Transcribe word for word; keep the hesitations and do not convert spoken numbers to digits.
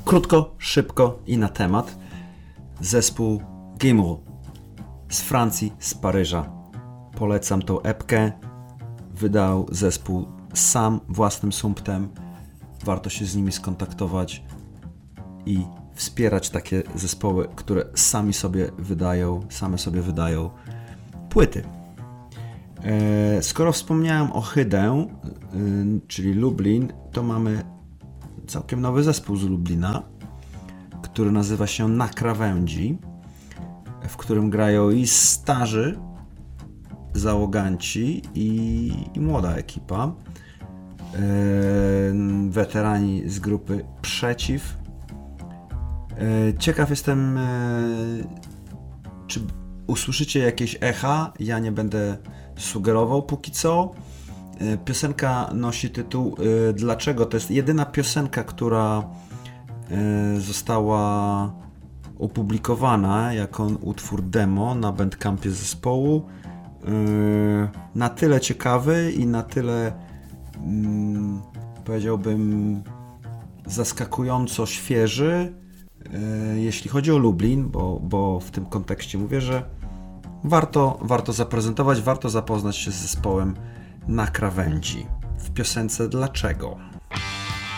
Krótko, szybko i na temat. Zespół Gimel z Francji, z Paryża. Polecam tą epkę. Wydał zespół sam, własnym sumptem. Warto się z nimi skontaktować i wspierać takie zespoły, które sami sobie wydają, same sobie wydają płyty. Skoro wspomniałem o Hydę, czyli Lublin, to mamy całkiem nowy zespół z Lublina, który nazywa się Na Krawędzi, w którym grają i starzy załoganci i, i młoda ekipa. Weterani z grupy Przeciw. Ciekaw jestem, czy usłyszycie jakieś echa. Ja nie będę sugerował póki co. Piosenka nosi tytuł Dlaczego? To jest jedyna piosenka, która została opublikowana jako utwór demo na Bandcampie zespołu. Na tyle ciekawy i na tyle, powiedziałbym, zaskakująco świeży, jeśli chodzi o Lublin, bo, bo w tym kontekście mówię, że warto, warto zaprezentować, warto zapoznać się z zespołem Na Krawędzi w piosence Dlaczego?